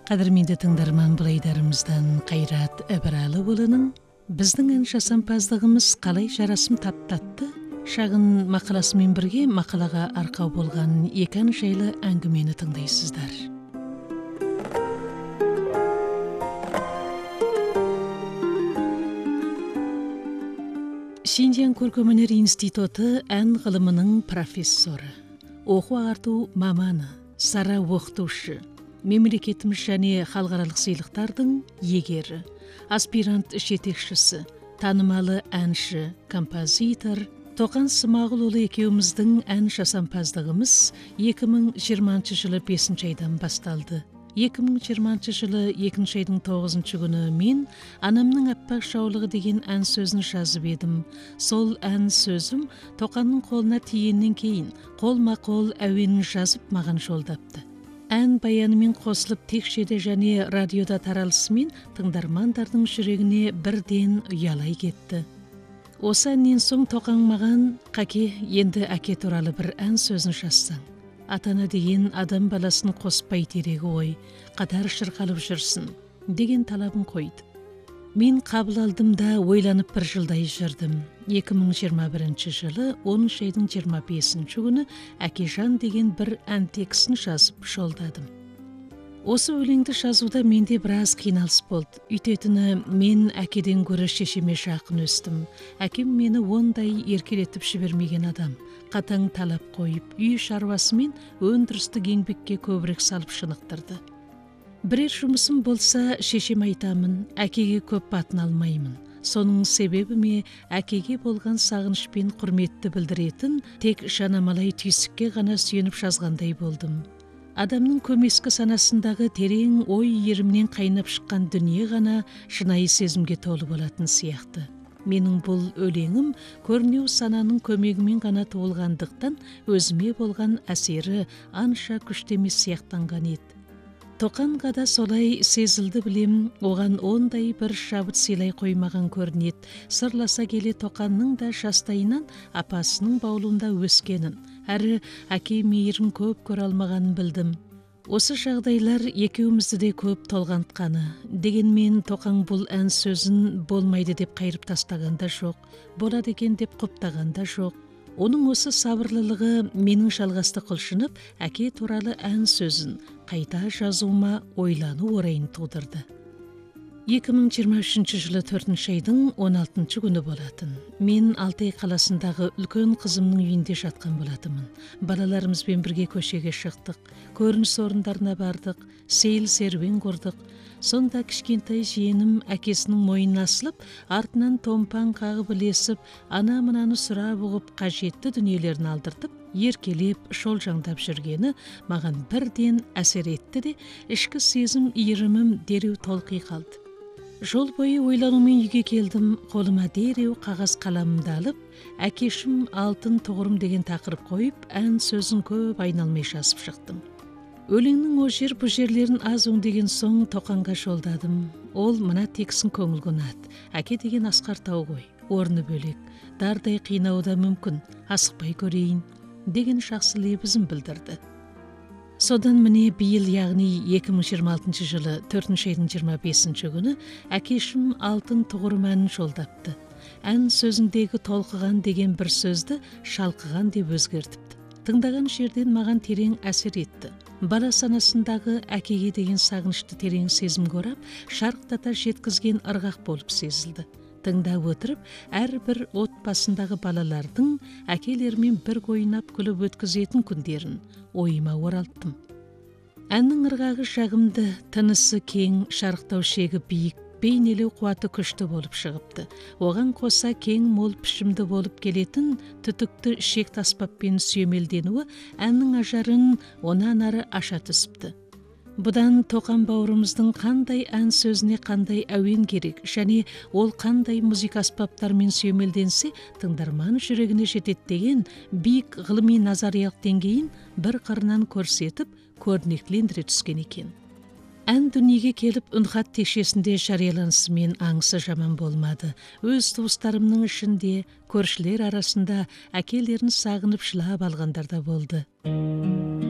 Қадірменді тыңдарман, бұлайдарымыздан Қайрат Әбірәліұлының біздің ән жасампаздығымыз қалай жарасым таптатты шағын мақаласымен бірге мақалаға арқау болған екі ән жайлы әңгімені тыңдайсыздар. Шинжяң көркемөнер институты ән ғылымының профессоры, оқу ағарту маманы, сара оқытушы, мемлекетіміз және халықаралық сыйлықтардың иегері, аспирант жетекшісі, танымалы әнші, композитор Тоқан Смағұлұлы екеуміздің ән жасампаздығымыз 2020 жылы 5 айдан басталды. 2020 жылы 2 айдың 9 күні мен «Анамның аппақ жаулығы» деген ән сөзін жазып едім. Сол ән сөзім Тоқанның қолына тиеннен кейін қолма-қол әуенін жазып маған жолдапты. Ән баянымен қосылып текшеде және радиода таралысымен тыңдармандардың жүрегіне бірден ұялай кетті. Осы әннен соң Тоқан маған: «Қаке, енді әке туралы бір ән сөзін жазсаң. Атана деген адам баласын қоспай терегі ой, қатар шырқалып жүрсін» деген талабын қойды. Мен қабыл алдым да ойланып бір жылдай жүрдім. 2021 жылы 10 айдың 25 күні Әкежан деген бір ән текстін жазып жолдадым. Осы өлеңді жазуда менде біраз қиналыс болды. Үйтетіні, мен әкеден гөрі шешеме жақын өстім. Әкем мені ондай еркелетіп жібермеген адам. Қатаң талап қойып, үй шаруасымен өндірістік еңбекке көбірек салып шынықтырды. Бірер жұмысым болса, шешем айтамын, әкеге көп батын алмаймын. Соның себебі ме әкеге болған сағыныш пен құрметті білдіретін тек жанамалай түйсікке ғана сүйеніп жазғандай болдым. Адамның көмескі санасындағы терең ой ерімнен қайнап шыққан дүние ғана шынайы сезімге толы болатын сияқты. Менің бұл өлеңім көрнеу сананың көмегімен ғана туылғандықтан өзіме болған әсері анша күшті емес сияқтанған еді. Тоқанға да солай сезілді білем, оған ондай бір шабыт сыйлай қоймаған көрінеді. Сырласа келе Тоқанның да жастайынан апасының баулында өскенін, әрі әке мейірім көп көре алмағанын білдім. Осы жағдайлар екеумізді де көп толғантқаны. Дегенмен Тоқан бұл ән сөзін болмайды деп қайырып тастаған да жоқ, болады екен деп құптаған да жоқ. Оның осы сабырлылығы менің жалғасты құлшынып, әке туралы ән сөзін қайта жазуыма ойлану орайын тудырды. 2023 жылы 4 айдың 16 күні болатын. Мен Алтай қаласындағы үлкен қызымның үйінде жатқан болатымын. Балаларымызбен бірге көшеге шықтық, көрініс орындарына бардық, сейіл серуен құрдық. Сонда кішкентай жиенім әкесінің мойнына асылып, артынан томпан қағып ілесіп, ана мынаны сұрап ұғып, қажетті дүниелерін алдыртып, еркелеп, шолжаңдап жүргені маған бірден әсер етті де, ішкі сезім иірімім дереу толқи қалды. Жол бойы ойланумен үйге келдім, қолыма дереу қағаз қаламымды алып, «Әкешім алтын тұғырым» деген тақырып қойып, ән сөзін көп айналмай жазып шықтым. Өлеңнің о жер бұ жерлерін аз өңдеген соң Тоқанға жолдадым. Ол мына тексін көңіл қонады. Әке деген асқар тау ғой, орны бөлек, дардай қинауы да мүмкін, асықпай көрейін деген жақсы лебізін білдірді. Содан міне биыл, яғни 2026 жылы 4 айдың 25 күні «Әкешім алтын тұғырым» әнін жолдапты. Ән сөзіндегі толқыған деген бір сөзді шалқыған деп өзгертіпті. Тыңдаған жерден маған терең әсер етті. Бала санасындағы әкеге деген сағынышты терең сезімге орап, шарықтата жеткізген ырғақ болып сезілді. Тыңдап отырып, әрбір отбасындағы балалардың әкелерімен бір ойнап күліп өткізетін күндерін ойыма оралттым. Әннің ырғағы жағымды, тынысы кең, шарықтау шегі биік, бейнелеу қуаты күшті болып шығыпты. Оған қоса кең мол пішімді болып келетін түтікті шек таспаппен сүйемелденуі әннің ажарын онан ары аша түсіпті. Бұдан Тоқан бауырымыздың қандай ән сөзіне қандай әуен керек, және ол қандай музыка аспаптармен сүйемелденсе тыңдарман жүрегіне жетеді деген биік ғылыми назариялық деңгейін бір қырынан көрсетіп, көрнектілендіре түскен екен. Ән дүниеге келіп үнхат текшесінде жарияланысымен аңысы жаман болмады. Өз туыстарымның ішінде, көршілер арасында әкелерін сағынып жылап алғандар да болды.